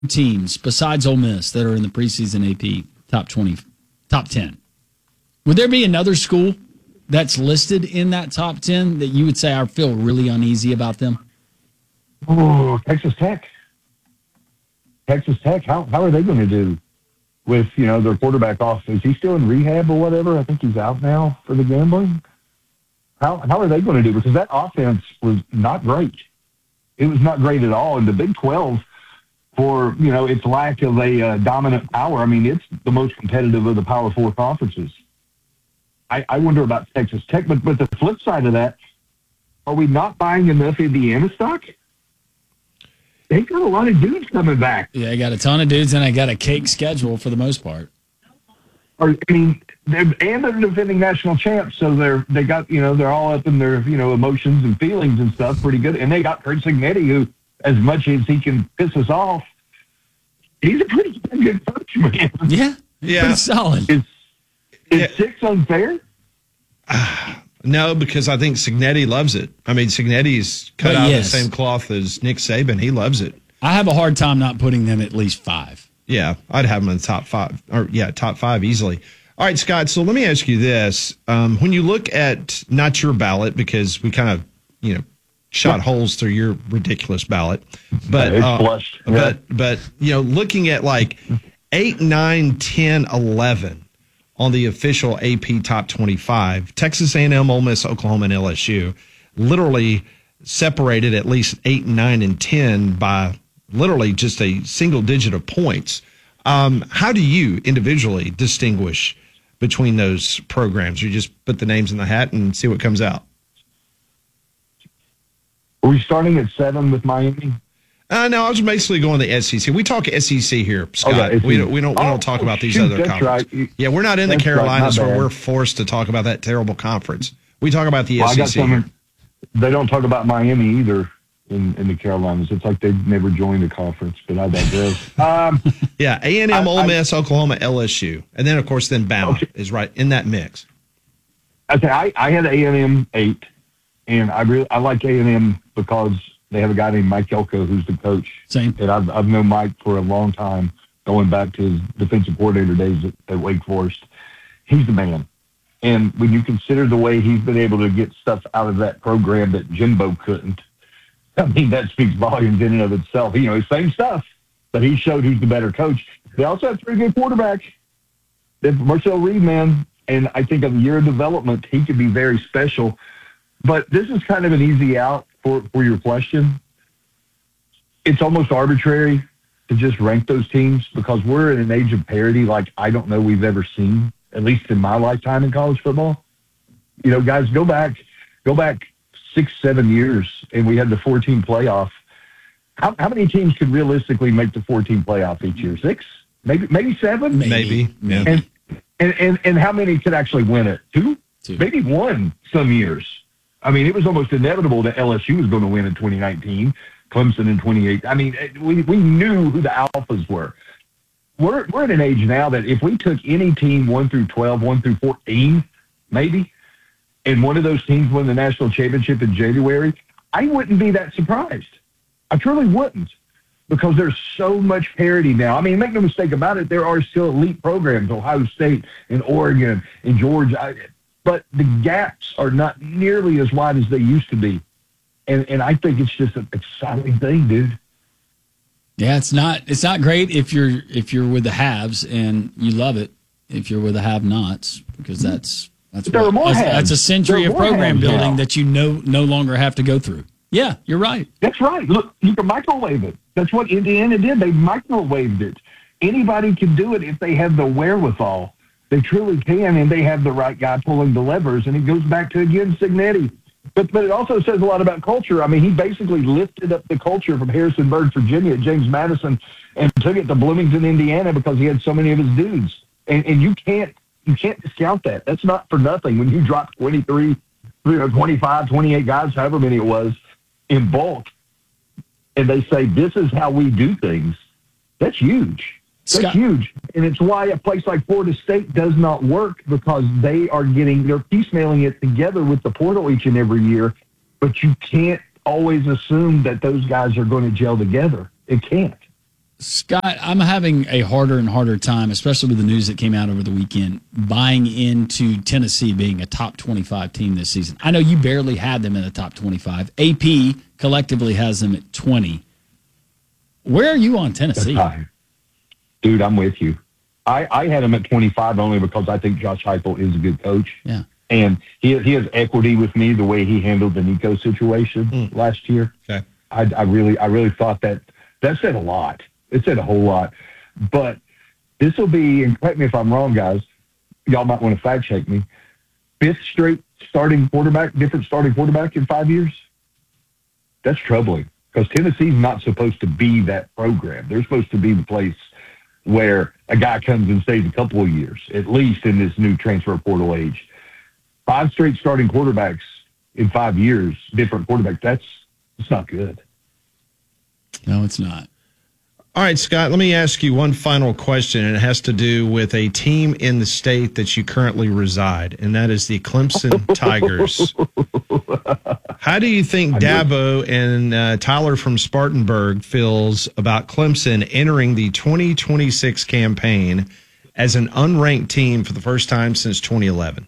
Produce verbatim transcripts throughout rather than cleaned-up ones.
teams besides Ole Miss that are in the preseason A P top twenty, top ten. Would there be another school that's listed in that top ten that you would say I feel really uneasy about them? Oh, Texas Tech. Texas Tech. How how are they going to do with, you know, their quarterback off? Is he still in rehab or whatever? I think he's out now for the gambling. How how are they going to do? Because that offense was not great. It was not great at all. And the Big twelve, for, you know, its lack of a uh, dominant power, I mean, it's the most competitive of the Power Four conferences. I, I wonder about Texas Tech. But, but the flip side of that, are we not buying enough Indiana stock? They got a lot of dudes coming back. Yeah, I got a ton of dudes, and I got a cake schedule for the most part. Or, I mean, they're, and they're defending national champs, so they're they got, you know, they're all up in their, you know, emotions and feelings and stuff pretty good. And they got Kurt Cignetti, who, as much as he can piss us off, he's a pretty good coach, man. Yeah, yeah, pretty solid. Is, is yeah. six unfair? Uh, no, because I think Cignetti loves it. I mean, Cignetti's cut But out yes. of the same cloth as Nick Saban. He loves it. I have a hard time not putting them at least five. Yeah, I'd have them in the top five, or yeah, top five easily. All right, Scott, so let me ask you this. Um, when you look at not your ballot, because we kind of, you know, shot yeah. holes through your ridiculous ballot, but, it's uh, flushed. Yeah. but, but, you know, looking at like eight, nine, ten, eleven on the official A P top twenty-five, Texas A and M, Ole Miss, Oklahoma, and L S U literally separated at least eight, nine, and ten by literally just a single digit of points. Um, how do you individually distinguish between those programs? You just put the names in the hat and see what comes out? Are we starting at seven with Miami? Uh, no, I was basically going to the S E C. We talk S E C here, Scott. Okay, we don't. We don't. We oh, don't talk about these shoot, other that's conferences. Right. Yeah, we're not in the that's Carolinas right, where bad. we're forced to talk about that terrible conference. We talk about the well, S E C. I got some, they don't talk about Miami either in, in the Carolinas. It's like they've never joined a conference, but I digress. um, yeah, A and M, I, Ole I, Miss, Oklahoma, L S U, and then of course then Bama okay. is right in that mix. Okay, I, I had A and M eight, and I really I like A and M because they have a guy named Mike Elko who's the coach. Same. And I've I've known Mike for a long time, going back to his defensive coordinator days at, at Wake Forest. He's the man. And when you consider the way he's been able to get stuff out of that program that Jimbo couldn't, I mean, that speaks volumes in and of itself. You know, same stuff, but he showed who's the better coach. They also have three good quarterbacks. They have Marcel Reed, man, and I think of a year of development, he could be very special. But this is kind of an easy out for, for your question. It's almost arbitrary to just rank those teams because we're in an age of parity like I don't know we've ever seen, at least in my lifetime in college football. You know, guys, go back, go back six, seven years, and we had the four-team playoff. How, how many teams could realistically make the four-team playoff each year? Six? Maybe maybe seven? Maybe. Yeah. And, and, and, and how many could actually win it? Two? Two. Maybe one some years. I mean, it was almost inevitable that L S U was going to win in twenty nineteen, Clemson in twenty-eight. I mean, we we knew who the alphas were. We're we're in an age now that if we took any team one through twelve, one through fourteen, maybe, and one of those teams won the national championship in January, I wouldn't be that surprised. I truly wouldn't, because there's so much parity now. I mean, make no mistake about it, there are still elite programs, Ohio State and Oregon and Georgia, but the gaps are not nearly as wide as they used to be. And and I think it's just an exciting thing, dude. Yeah, it's not it's not great if you're if you're with the haves and you love it. If you're with the have-nots, because that's that's there what, are more that's, haves. that's a century there of program building building now. that you no no longer have to go through. Yeah, you're right. That's right. Look, you can microwave it. That's what Indiana did. They microwaved it. Anybody can do it if they have the wherewithal. They truly can, and they have the right guy pulling the levers. And it goes back to, again, Cignetti. But but it also says a lot about culture. I mean, he basically lifted up the culture from Harrisonburg, Virginia, at James Madison, and took it to Bloomington, Indiana, because he had so many of his dudes. And and you can't you can't discount that. That's not for nothing. When you drop twenty-three, you know, twenty-five, twenty-eight guys, however many it was, in bulk, and they say this is how we do things, that's huge. That's Scott. huge. And it's why a place like Florida State does not work, because they are getting, they're piecemealing it together with the portal each and every year. But you can't always assume that those guys are going to gel together. It can't. Scott, I'm having a harder and harder time, especially with the news that came out over the weekend, buying into Tennessee being a top twenty-five team this season. I know you barely had them in the top twenty-five. A P collectively has them at twenty. Where are you on Tennessee? Dude, I'm with you. I, I had him at twenty-five only because I think Josh Heupel is a good coach. Yeah. And he, he has equity with me the way he handled the Nico situation mm. last year. Okay. I, I really I really thought that that said a lot. It said a whole lot. But this will be, and correct me if I'm wrong, guys, y'all might want to fact check me, fifth straight starting quarterback, different starting quarterback in five years? That's troubling because Tennessee's not supposed to be that program. They're supposed to be the place where a guy comes and stays a couple of years, at least in this new transfer portal age. Five straight starting quarterbacks in five years, different quarterbacks, that's, that's not good. No, it's not. All right, Scott, let me ask you one final question, and it has to do with a team in the state that you currently reside, and that is the Clemson Tigers. How do you think Dabo and uh, Tyler from Spartanburg feels about Clemson entering the twenty twenty-six campaign as an unranked team for the first time since twenty eleven?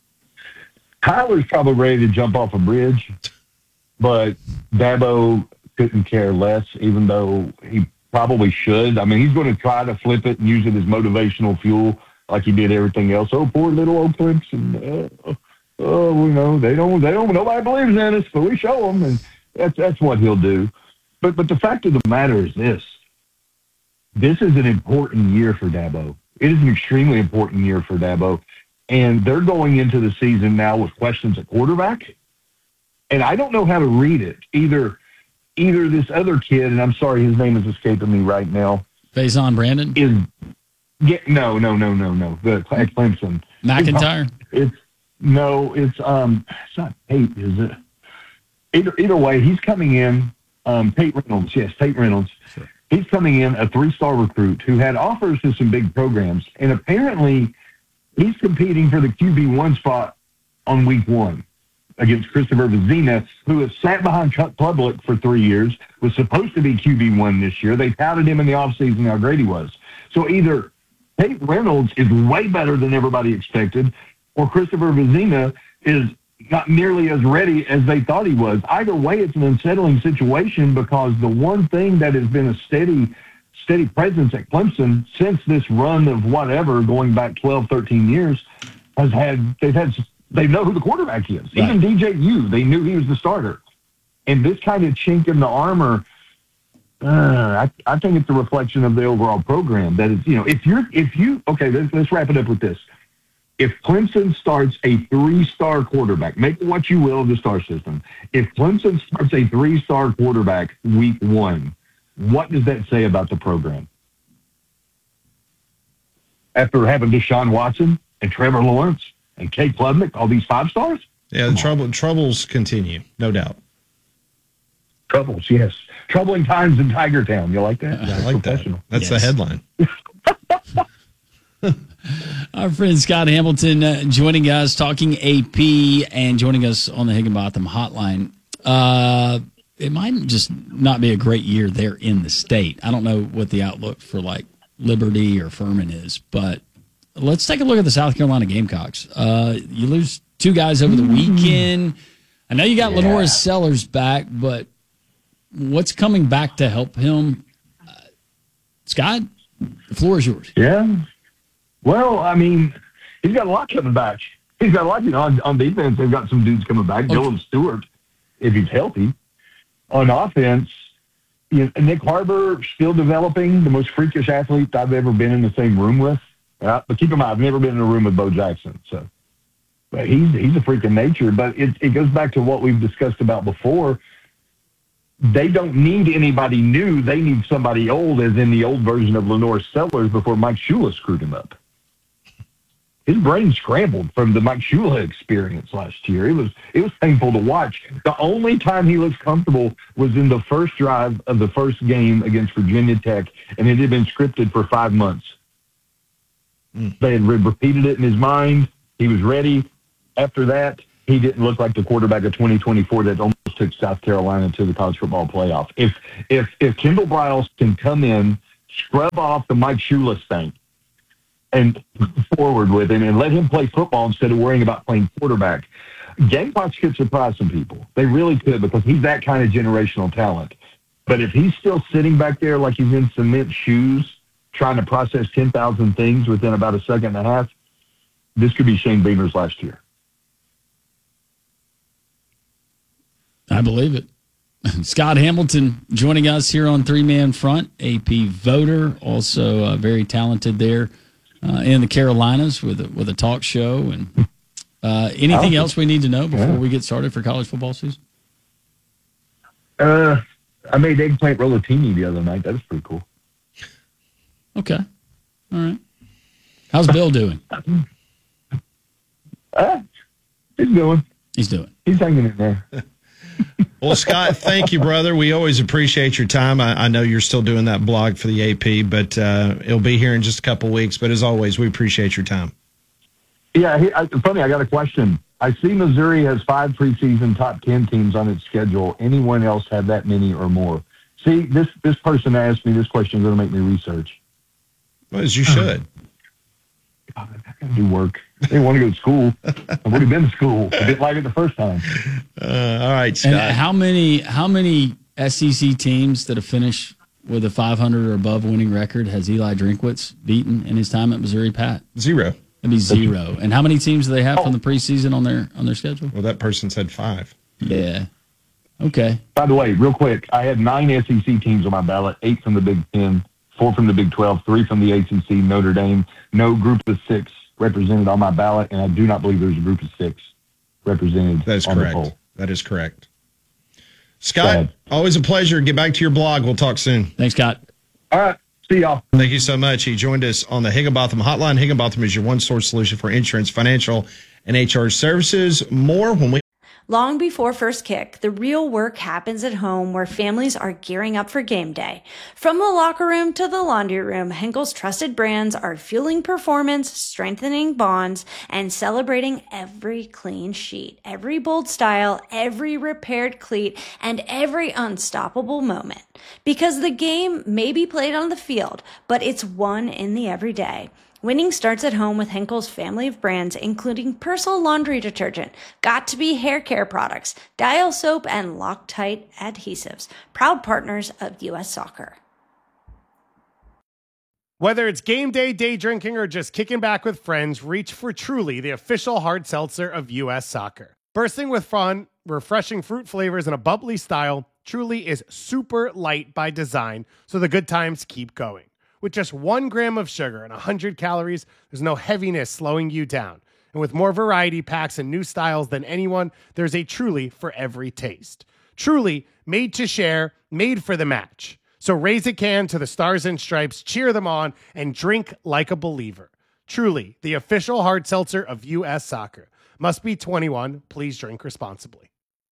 Tyler's probably ready to jump off a bridge, but Dabo couldn't care less, even though he probably should. I mean, he's going to try to flip it and use it as motivational fuel like he did everything else. Oh, poor little old Clemson. Uh, oh, you know, they don't, they don't, nobody believes in us, but we show them, and that's that's what he'll do. But but the fact of the matter is this: this is an important year for Dabo. It is an extremely important year for Dabo, and they're going into the season now with questions at quarterback, and I don't know how to read it either. Either this other kid, and I'm sorry, his name is escaping me right now. Faison Brandon? Is get no, no, no, no, no. The at Clemson. McIntyre? It's, it's no, it's um, it's not Tate, is it? Either either way, he's coming in. Um, Tate Reynolds, yes, Tate Reynolds. Sure. He's coming in a three-star recruit who had offers to some big programs, and apparently he's competing for the Q B one spot on week one against Christopher Vizina, who has sat behind Chuck Public for three years, was supposed to be Q B one this year. They touted him in the offseason how great he was. So either Tate Reynolds is way better than everybody expected, or Christopher Vizina is not nearly as ready as they thought he was. Either way, it's an unsettling situation because the one thing that has been a steady steady presence at Clemson since this run of whatever, going back twelve, thirteen years, has had, they've had They know who the quarterback is. Right. Even D J U, they knew he was the starter. And this kind of chink in the armor, uh, I, I think it's a reflection of the overall program. That is, you know, if you're, if you, okay, let's, let's wrap it up with this. If Clemson starts a three-star quarterback, make what you will of the star system. If Clemson starts a three-star quarterback week one, what does that say about the program? After having Deshaun Watson and Trevor Lawrence and Kate Klubnik, all these five stars? Yeah, the trouble, troubles continue, no doubt. Troubles, yes. Troubling times in Tiger Town. You like that? Yeah, I like that. That's yes. The headline. Our friend Scott Hamilton uh, joining us, talking A P, and joining us on the Higginbotham hotline. Uh, it might just not be a great year there in the state. I don't know what the outlook for like Liberty or Furman is, but let's take a look at the South Carolina Gamecocks. Uh, you lose two guys over the weekend. I know you got yeah. Lenora Sellers back, but what's coming back to help him? Uh, Scott, the floor is yours. Yeah. Well, I mean, he's got a lot coming back. He's got a lot, you know, on, on defense, they've got some dudes coming back. Okay. Dylan Stewart, if he's healthy. On offense, you know, Nick Harbor still developing, the most freakish athlete I've ever been in the same room with. Uh, but keep in mind, I've never been in a room with Bo Jackson. So, but he's he's a freak of nature. But it, it goes back to what we've discussed about before. They don't need anybody new. They need somebody old, as in the old version of Lenore Sellers before Mike Shula screwed him up. His brain scrambled from the Mike Shula experience last year. It was it was painful to watch. The only time he looked comfortable was in the first drive of the first game against Virginia Tech, and it had been scripted for five months. Mm. They had re- repeated it in his mind. He was ready. After that, he didn't look like the quarterback of twenty twenty-four that almost took South Carolina to the college football playoff. If if if Kendall Briles can come in scrub off the Mike Shula thing and forward with him and let him play football instead of worrying about playing quarterback. Gamecocks could surprise some people. They really could, because he's that kind of generational talent. But if he's still sitting back there like he's in cement shoes, trying to process ten thousand things within about a second and a half, this could be Shane Beamer's last year. I believe it. Scott Hamilton joining us here on Three Man Front, A P voter, also uh, very talented there uh, in the Carolinas with a, with a talk show. And uh, anything else we need to know before yeah. we get started for college football season? Uh, I made eggplant rollatini the other night. That was pretty cool. Okay. All right. How's Bill doing? Uh, he's doing. He's doing. He's hanging in there. Well, Scott, thank you, brother. We always appreciate your time. I, I know you're still doing that blog for the A P, but uh, it'll be here in just a couple of weeks. But as always, we appreciate your time. Yeah, he, I, funny, I got a question. I see Missouri has five preseason top ten teams on its schedule. Anyone else have that many or more? See, this, this person asked me this question is going to make me research. Well, as you should. God, I got to do work. They want to go to school. I've already been to school. I didn't like it the first time. Uh, all right, Scott. And how many how many S E C teams that have finished with a five hundred or above winning record has Eli Drinkwitz beaten in his time at Missouri, Pat? Zero. That'd be zero. And how many teams do they have oh. from the preseason on their on their schedule? Well, that person said five. Yeah. Okay. By the way, real quick, I had nine S E C teams on my ballot, eight from the Big Ten, four from the Big twelve, three from the A C C, Notre Dame, no group of six represented on my ballot, and I do not believe there's a group of six represented that is on correct. the poll. That is correct. Scott, always a pleasure. Get back to your blog. We'll talk soon. Thanks, Scott. All right. See y'all. Thank you so much. He joined us on the Higginbotham Hotline. Higginbotham is your one-source solution for insurance, financial, and H R services. More when we... Long before first kick, the real work happens at home where families are gearing up for game day. From the locker room to the laundry room, Henkel's trusted brands are fueling performance, strengthening bonds, and celebrating every clean sheet, every bold style, every repaired cleat, and every unstoppable moment. Because the game may be played on the field, but it's won in the everyday. Winning starts at home with Henkel's family of brands, including Persil laundry detergent, Got2b hair care products, Dial soap, and Loctite adhesives. Proud partners of U S Soccer. Whether it's game day, day drinking, or just kicking back with friends, reach for Truly, the official hard seltzer of U S Soccer. Bursting with fun, refreshing fruit flavors, and a bubbly style, Truly is super light by design, so the good times keep going. With just one gram of sugar and one hundred calories, there's no heaviness slowing you down. And with more variety packs and new styles than anyone, there's a Truly for every taste. Truly, made to share, made for the match. So raise a can to the Stars and Stripes, cheer them on, and drink like a believer. Truly, the official hard seltzer of U S Soccer. Must be twenty-one. Please drink responsibly.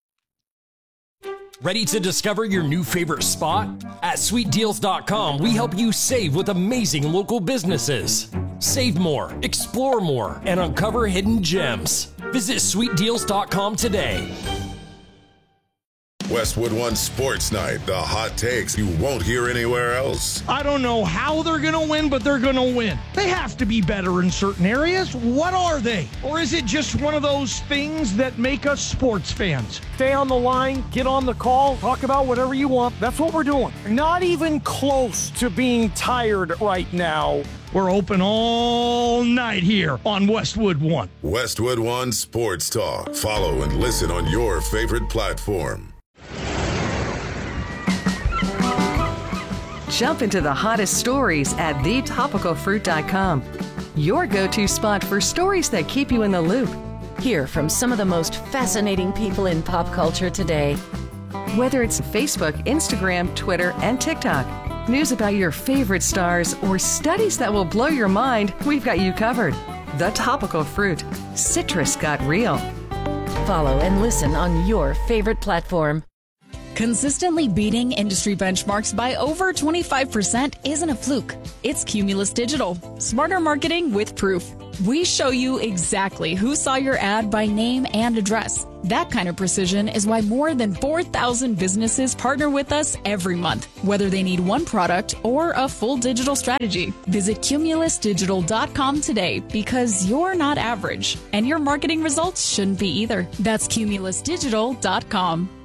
Ready to discover your new favorite spot? At sweet deals dot com, we help you save with amazing local businesses. Save more, explore more, and uncover hidden gems. Visit sweet deals dot com today. Westwood One Sports Night, the hot takes you won't hear anywhere else. I don't know how they're going to win, but they're going to win. They have to be better in certain areas. What are they? Or is it just one of those things that make us sports fans? Stay on the line, get on the call, talk about whatever you want. That's what we're doing. Not even close to being tired right now. We're open all night here on Westwood One. Westwood One Sports Talk. Follow and listen on your favorite platform. Jump into the hottest stories at the topical fruit dot com. Your go-to spot for stories that keep you in the loop. Hear from some of the most fascinating people in pop culture today. Whether it's Facebook, Instagram, Twitter, and TikTok, news about your favorite stars, or studies that will blow your mind, we've got you covered. The Topical Fruit. Citrus got real. Follow and listen on your favorite platform. Consistently beating industry benchmarks by over twenty-five percent isn't a fluke. It's Cumulus Digital. Smarter marketing with proof. We show you exactly who saw your ad by name and address. That kind of precision is why more than four thousand businesses partner with us every month, whether they need one product or a full digital strategy. Visit cumulus digital dot com today because you're not average, and your marketing results shouldn't be either. That's cumulus digital dot com.